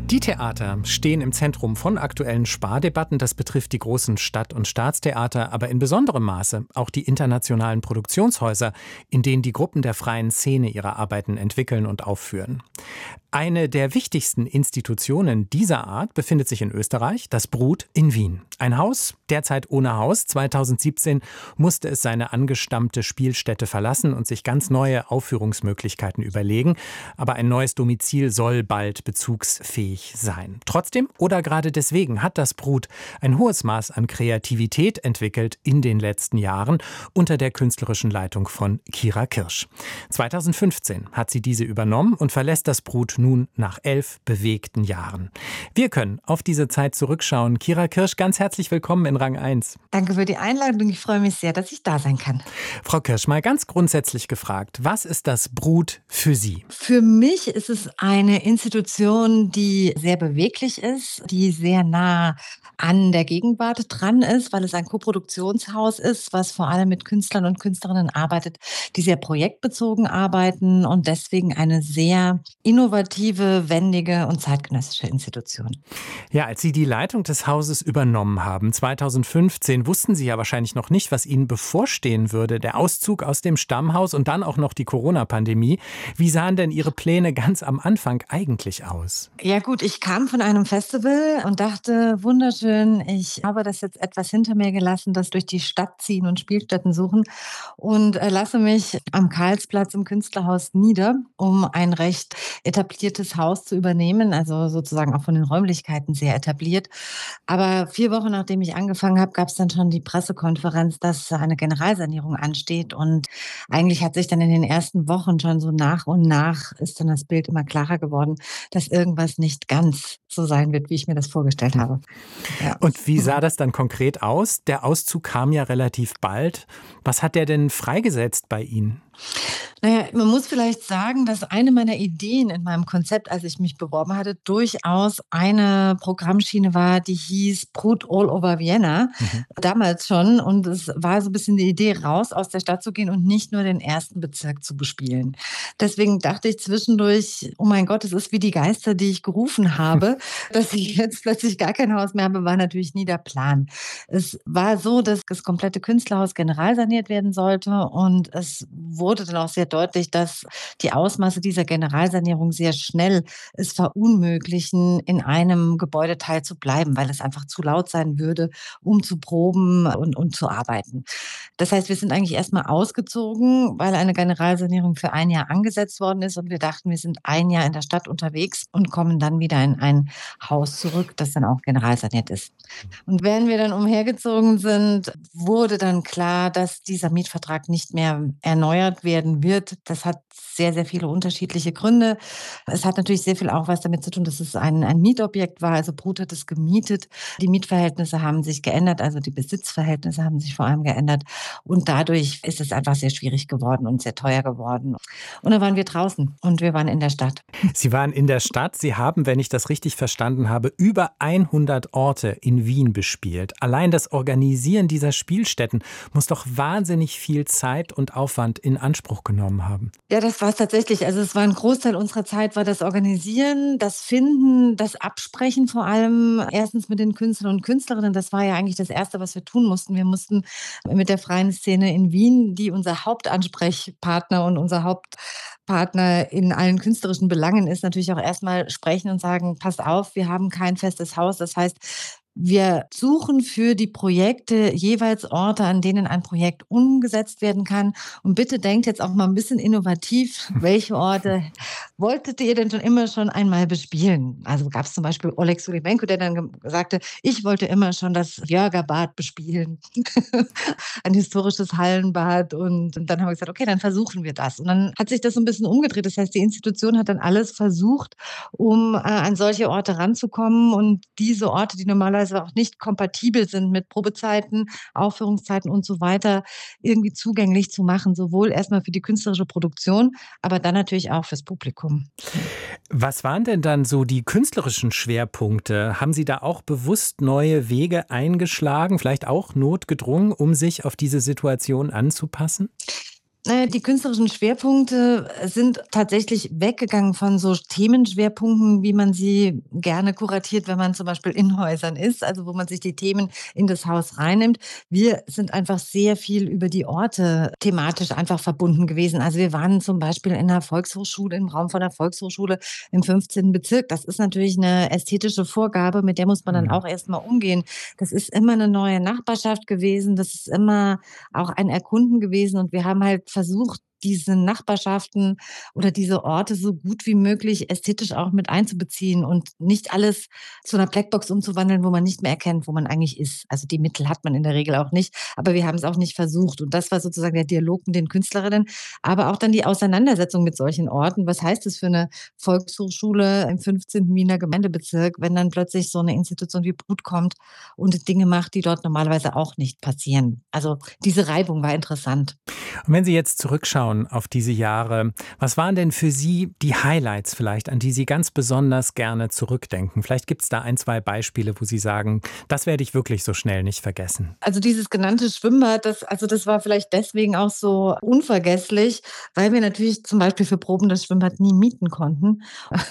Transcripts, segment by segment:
Die Theater stehen im Zentrum von aktuellen Spardebatten. Das betrifft die großen Stadt- und Staatstheater, aber in besonderem Maße auch die internationalen Produktionshäuser, in denen die Gruppen der freien Szene ihre Arbeiten entwickeln und aufführen. Eine der wichtigsten Institutionen dieser Art befindet sich in Österreich, das Brut in Wien. Ein Haus, derzeit ohne Haus. 2017 musste es seine angestammte Spielstätte verlassen und sich ganz neue Aufführungsmöglichkeiten überlegen. Aber ein neues Domizil soll bald bezugsfähig sein. Trotzdem oder gerade deswegen hat das Brut ein hohes Maß an Kreativität entwickelt in den letzten Jahren unter der künstlerischen Leitung von Kira Kirsch. 2015 hat sie diese übernommen und verlässt das Brut nun nach 11 bewegten Jahren. Wir können auf diese Zeit zurückschauen. Kira Kirsch, ganz herzlich willkommen in Rang 1. Danke für die Einladung. Ich freue mich sehr, dass ich da sein kann. Frau Kirsch, mal ganz grundsätzlich gefragt, was ist das Brut für Sie? Für mich ist es eine Institution, die sehr beweglich ist, die sehr nah an der Gegenwart dran ist, weil es ein Koproduktionshaus ist, was vor allem mit Künstlern und Künstlerinnen arbeitet, die sehr projektbezogen arbeiten und deswegen eine sehr innovative, wendige und zeitgenössische Institution. Ja, als Sie die Leitung des Hauses übernommen haben, 2015, wussten Sie ja wahrscheinlich noch nicht, was Ihnen bevorstehen würde. Der Auszug aus dem Stammhaus und dann auch noch die Corona-Pandemie. Wie sahen denn Ihre Pläne ganz am Anfang eigentlich aus? Ja gut, ich kam von einem Festival und dachte, wunderschön, ich habe das jetzt etwas hinter mir gelassen, das durch die Stadt ziehen und Spielstätten suchen und lasse mich am Karlsplatz im Künstlerhaus nieder, um ein recht etabliertes Haus zu übernehmen, also sozusagen auch von den Räumlichkeiten sehr etabliert. Aber 4 Wochen, nachdem ich angefangen habe, gab es dann schon die Pressekonferenz, dass eine Generalsanierung ansteht. Und eigentlich hat sich dann in den ersten Wochen schon so nach und nach ist dann das Bild immer klarer geworden, dass irgendwas nicht ganz so sein wird, wie ich mir das vorgestellt habe. Ja. Und wie sah das dann konkret aus? Der Auszug kam ja relativ bald. Was hat der denn freigesetzt bei Ihnen? Naja, man muss vielleicht sagen, dass eine meiner Ideen in meinem Konzept, als ich mich beworben hatte, durchaus eine Programmschiene war, die hieß Brut All Over Vienna, Mhm. damals schon. Und es war so ein bisschen die Idee, raus aus der Stadt zu gehen und nicht nur den ersten Bezirk zu bespielen. Deswegen dachte ich zwischendurch, oh mein Gott, es ist wie die Geister, die ich gerufen habe. Dass ich jetzt plötzlich gar kein Haus mehr habe, war natürlich nie der Plan. Es war so, dass das komplette Künstlerhaus generalsaniert werden sollte und es wurde dann auch sehr deutlich, dass die Ausmaße dieser Generalsanierung sehr schnell es verunmöglichen, in einem Gebäudeteil zu bleiben, weil es einfach zu laut sein würde, um zu proben und zu arbeiten. Das heißt, wir sind eigentlich erstmal ausgezogen, weil eine Generalsanierung für 1 Jahr angesetzt worden ist und wir dachten, wir sind 1 Jahr in der Stadt unterwegs und kommen dann wieder in ein Haus zurück, das dann auch generalsaniert ist. Und während wir dann umhergezogen sind, wurde dann klar, dass dieser Mietvertrag nicht mehr erneuert werden wird. Das hat sehr, sehr viele unterschiedliche Gründe. Es hat natürlich sehr viel auch was damit zu tun, dass es ein Mietobjekt war. Also Brut hat es gemietet. Die Mietverhältnisse haben sich geändert, also die Besitzverhältnisse haben sich vor allem geändert. Und dadurch ist es einfach sehr schwierig geworden und sehr teuer geworden. Und dann waren wir draußen und wir waren in der Stadt. Sie waren in der Stadt. Sie haben, wenn ich das richtig verstanden habe, über 100 Orte in Wien bespielt. Allein das Organisieren dieser Spielstätten muss doch wahnsinnig viel Zeit und Aufwand in Anspruch genommen haben. Ja, das war es tatsächlich. Also es war ein Großteil unserer Zeit war das Organisieren, das Finden, das Absprechen vor allem. Erstens mit den Künstlern und Künstlerinnen. Das war ja eigentlich das Erste, was wir tun mussten. Wir mussten mit der freien Szene in Wien, die unser Hauptansprechpartner und unser Hauptpartner in allen künstlerischen Belangen ist, natürlich auch erstmal sprechen und sagen, passt auf, wir haben kein festes Haus. Das heißt, wir suchen für die Projekte jeweils Orte, an denen ein Projekt umgesetzt werden kann. Und bitte denkt jetzt auch mal ein bisschen innovativ, welche Orte wolltet ihr denn schon einmal bespielen? Also gab es zum Beispiel Oleg Sulimenko, der dann sagte, ich wollte immer schon das Björgerbad bespielen, ein historisches Hallenbad. Und dann haben wir gesagt, okay, dann versuchen wir das. Und dann hat sich das so ein bisschen umgedreht. Das heißt, die Institution hat dann alles versucht, um an solche Orte ranzukommen. Und diese Orte, die normalerweise auch nicht kompatibel sind mit Probezeiten, Aufführungszeiten und so weiter, irgendwie zugänglich zu machen, sowohl erstmal für die künstlerische Produktion, aber dann natürlich auch fürs Publikum. Was waren denn dann so die künstlerischen Schwerpunkte? Haben Sie da auch bewusst neue Wege eingeschlagen, vielleicht auch notgedrungen, um sich auf diese Situation anzupassen? Die künstlerischen Schwerpunkte sind tatsächlich weggegangen von so Themenschwerpunkten, wie man sie gerne kuratiert, wenn man zum Beispiel in Häusern ist, also wo man sich die Themen in das Haus reinnimmt. Wir sind einfach sehr viel über die Orte thematisch einfach verbunden gewesen. Also wir waren zum Beispiel in der Volkshochschule, im Raum von der Volkshochschule im 15. Bezirk. Das ist natürlich eine ästhetische Vorgabe, mit der muss man dann Mhm. auch erstmal umgehen. Das ist immer eine neue Nachbarschaft gewesen. Das ist immer auch ein Erkunden gewesen und wir haben halt versucht, diese Nachbarschaften oder diese Orte so gut wie möglich ästhetisch auch mit einzubeziehen und nicht alles zu einer Blackbox umzuwandeln, wo man nicht mehr erkennt, wo man eigentlich ist. Also die Mittel hat man in der Regel auch nicht, aber wir haben es auch nicht versucht. Und das war sozusagen der Dialog mit den Künstlerinnen, aber auch dann die Auseinandersetzung mit solchen Orten. Was heißt es für eine Volkshochschule im 15. Wiener Gemeindebezirk, wenn dann plötzlich so eine Institution wie Brut kommt und Dinge macht, die dort normalerweise auch nicht passieren. Also diese Reibung war interessant. Und wenn Sie jetzt zurückschauen auf diese Jahre, was waren denn für Sie die Highlights vielleicht, an die Sie ganz besonders gerne zurückdenken? Vielleicht gibt es da ein, zwei Beispiele, wo Sie sagen, das werde ich wirklich so schnell nicht vergessen. Also dieses genannte Schwimmbad, das war vielleicht deswegen auch so unvergesslich, weil wir natürlich zum Beispiel für Proben das Schwimmbad nie mieten konnten,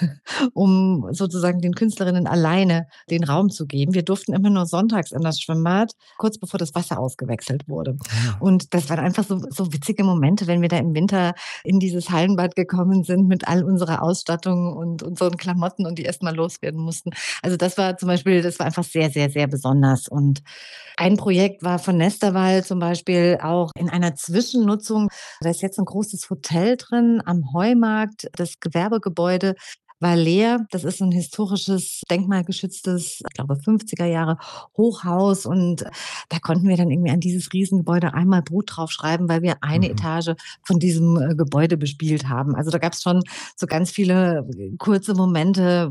um sozusagen den Künstlerinnen alleine den Raum zu geben. Wir durften immer nur sonntags in das Schwimmbad, kurz bevor das Wasser ausgewechselt wurde. Ah. Und das waren einfach so witzige Momente, wenn wir da im Winter in dieses Hallenbad gekommen sind mit all unserer Ausstattung und unseren Klamotten und die erst mal loswerden mussten. Also das war einfach sehr, sehr, sehr besonders. Und ein Projekt war von Nesterwald zum Beispiel auch in einer Zwischennutzung. Da ist jetzt ein großes Hotel drin am Heumarkt. Das Gewerbegebäude war leer. Das ist so 'n historisches, denkmalgeschütztes, ich glaube 50er Jahre Hochhaus und da konnten wir dann irgendwie an dieses Riesengebäude einmal Brut draufschreiben, weil wir eine Mhm. Etage von diesem, Gebäude bespielt haben. Also, da gab's schon so ganz viele kurze Momente,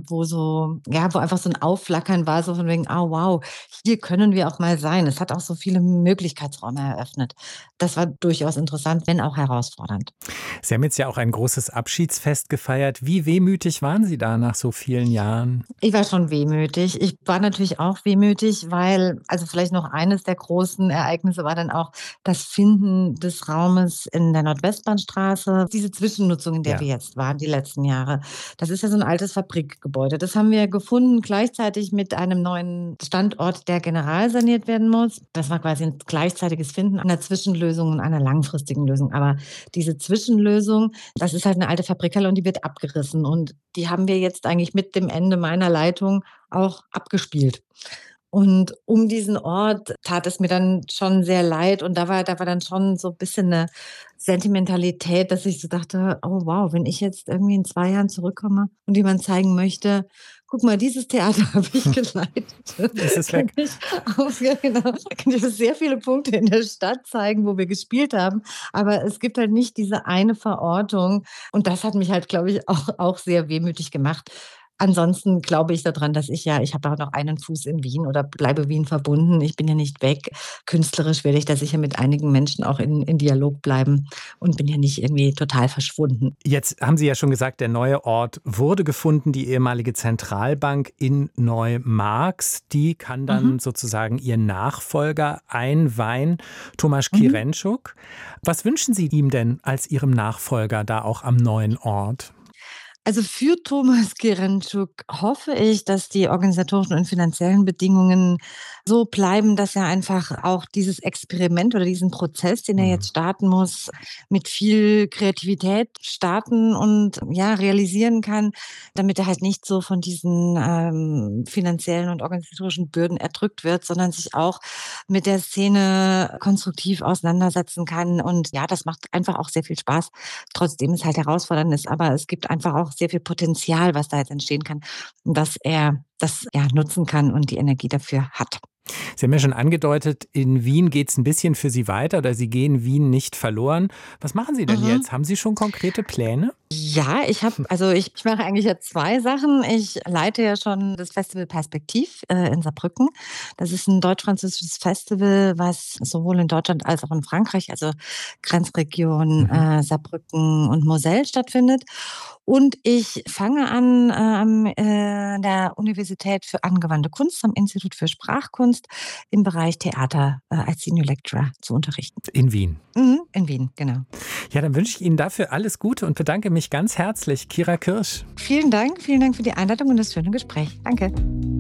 wo einfach so 'n Aufflackern war, so von wegen: „Ah, wow, hier können wir auch mal sein." Es hat auch so viele Möglichkeitsräume eröffnet. Das war durchaus interessant, wenn auch herausfordernd. Sie haben jetzt ja auch ein großes Abschiedsfest gefeiert. Wie wehmütig waren Sie da nach so vielen Jahren? Ich war schon wehmütig. Ich war natürlich auch wehmütig, weil also vielleicht noch eines der großen Ereignisse war dann auch das Finden des Raumes in der Nordwestbahnstraße. Diese Zwischennutzung, in der wir Ja. jetzt waren, die letzten Jahre. Das ist ja so ein altes Fabrikgebäude. Das haben wir gefunden gleichzeitig mit einem neuen Standort, der generalsaniert werden muss. Das war quasi ein gleichzeitiges Finden einer Zwischenlösung und einer langfristigen Lösung. Aber diese Zwischenlösung, das ist halt eine alte Fabrikhalle und die wird abgerissen. Und die haben wir jetzt eigentlich mit dem Ende meiner Leitung auch abgespielt. Und um diesen Ort tat es mir dann schon sehr leid und da war dann schon so 'n bisschen 'ne Sentimentalität, dass ich so dachte: „Oh wow, wenn ich jetzt irgendwie in 2 Jahren zurückkomme und jemand zeigen möchte: ‚Guck mal, dieses Theater habe ich geleitet.'" Ist es kann weg? ich ja genau, kann ich sehr viele Punkte in der Stadt zeigen, wo wir gespielt haben, aber es gibt halt nicht diese eine Verortung und das hat mich halt, glaube ich, auch sehr wehmütig gemacht. Ansonsten glaube ich daran, dass ich habe auch noch einen Fuß in Wien oder bleibe Wien verbunden. Ich bin ja nicht weg. Künstlerisch werde ich da sicher mit einigen Menschen auch in Dialog bleiben und bin ja nicht irgendwie total verschwunden. Jetzt haben Sie ja schon gesagt, der neue Ort wurde gefunden, die ehemalige Zentralbank in Neumarx. Die kann dann Mhm, sozusagen Ihr Nachfolger einweihen, Tomasz mhm. Kirentschuk. Was wünschen Sie ihm denn als Ihrem Nachfolger da auch am neuen Ort? Also für Thomas Kirentschuk hoffe ich, dass die organisatorischen und finanziellen Bedingungen so bleiben, dass er einfach auch dieses Experiment oder diesen Prozess, den er jetzt Mhm. starten muss, mit viel Kreativität starten und ja, realisieren kann, damit er halt nicht so von diesen finanziellen und organisatorischen Bürden erdrückt wird, sondern sich auch mit der Szene konstruktiv auseinandersetzen kann. Und ja, das macht einfach auch sehr viel Spaß, trotzdem es halt herausfordernd ist. Aber es gibt einfach auch sehr viel Potenzial, was da jetzt entstehen kann, dass er das ja nutzen kann und die Energie dafür hat. Sie haben ja schon angedeutet, in Wien geht es ein bisschen für Sie weiter oder Sie gehen Wien nicht verloren. Was machen Sie denn Mhm. jetzt? Haben Sie schon konkrete Pläne? Ja, ich mache eigentlich ja 2 Sachen. Ich leite ja schon das Festival Perspektiv, in Saarbrücken. Das ist ein deutsch-französisches Festival, was sowohl in Deutschland als auch in Frankreich, also Grenzregion, Mhm. Saarbrücken und Moselle stattfindet. Und ich fange an, an der Universität für angewandte Kunst, am Institut für Sprachkunst im Bereich Theater als Senior Lecturer zu unterrichten. In Wien. In Wien, genau. Ja, dann wünsche ich Ihnen dafür alles Gute und bedanke mich ganz herzlich. Kira Kirsch. Vielen Dank für die Einladung und das schöne Gespräch. Danke.